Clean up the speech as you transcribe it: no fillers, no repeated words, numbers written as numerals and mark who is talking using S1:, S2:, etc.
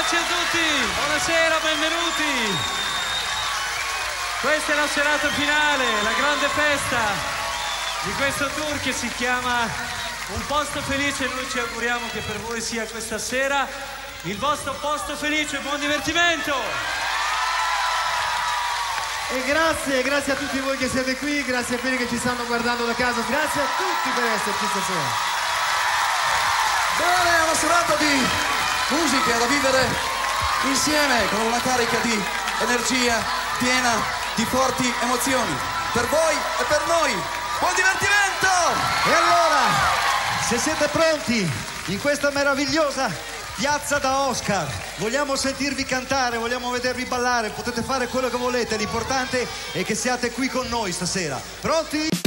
S1: Eccoci a tutti, buonasera, benvenuti. Questa è la serata finale, la grande festa di questo tour che si chiama Un Posto Felice. Noi ci auguriamo che per voi sia questa sera il vostro posto felice. Buon divertimento!
S2: E grazie a tutti voi che siete qui, grazie a quelli che ci stanno guardando da casa, grazie a tutti per esserci stasera.
S3: Bene, è una serata di musica da vivere insieme con una carica di energia piena di forti emozioni. Per voi e per noi, buon divertimento!
S2: E allora, se siete pronti in questa meravigliosa piazza da Oscar, vogliamo sentirvi cantare, vogliamo vedervi ballare, potete fare quello che volete, l'importante è che siate qui con noi stasera. Pronti?